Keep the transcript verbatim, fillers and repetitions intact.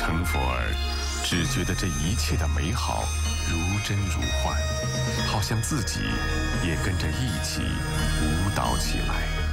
成佛儿只觉得这一切的美好如真如幻，好像自己也跟着一起舞蹈起来。